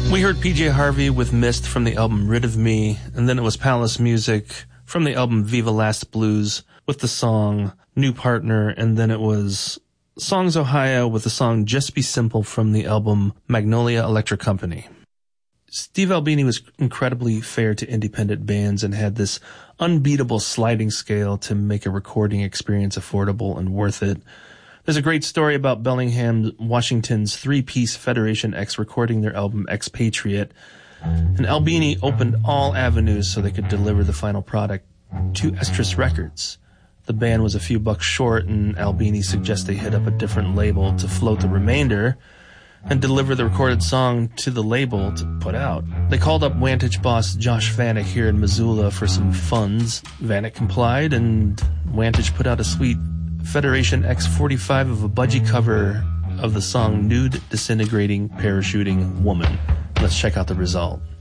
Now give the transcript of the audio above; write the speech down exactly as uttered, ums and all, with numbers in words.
We heard P J Harvey with Mist from the album Rid of Me, and then it was Palace Music from the album Viva Last Blues with the song New Partner, and then it was Songs Ohio with the song Just Be Simple from the album Magnolia Electric Company. Steve Albini was incredibly fair to independent bands and had this unbeatable sliding scale to make a recording experience affordable and worth it. There's a great story about Bellingham, Washington's three-piece Federation X recording their album Expatriate, and Albini opened all avenues so they could deliver the final product to Estrus Records. The band was a few bucks short, and Albini suggests they hit up a different label to float the remainder and deliver the recorded song to the label to put out. They called up Wantage boss Josh Vanek here in Missoula for some funds. Vanek complied, and Wantage put out a sweet Federation X forty-five of a budgie cover of the song Nude Disintegrating Parachuting Woman. Let's check out the result.